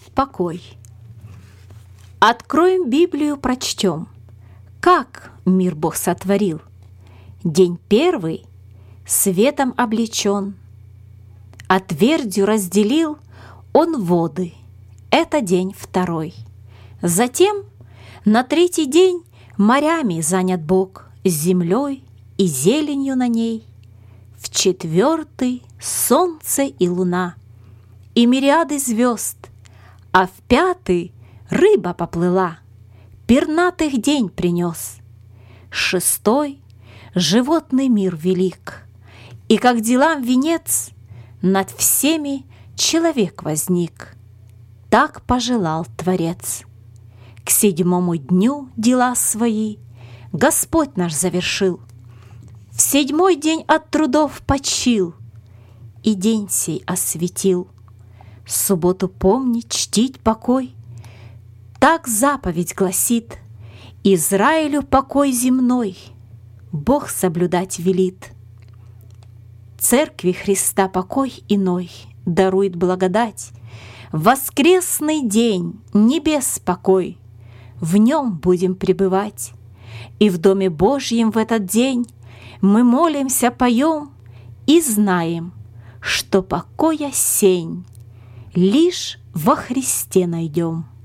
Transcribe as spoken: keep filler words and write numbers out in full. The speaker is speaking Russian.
покой. Откроем Библию, прочтем, как мир Бог сотворил. День первый светом облечен, а твердью разделил Он воды. Это день второй. Затем на третий день морями занят Бог, с землей и зеленью на ней. В четвертый солнце и луна, и мириады звезд, а в пятый рыба поплыла, пернатых день принес. Шестой животный мир велик, и как делам венец над всеми человек возник. Так пожелал Творец. К седьмому дню дела свои Господь наш завершил. В седьмой день от трудов почил и день сей осветил. Субботу помнить, чтить покой. Так заповедь гласит: Израилю покой земной Бог соблюдать велит. Церкви Христа покой иной дарует благодать. Воскресный день, небес покой, в нем будем пребывать. И в Доме Божьем в этот день мы молимся, поем и знаем, что покоя сень лишь во Христе найдем.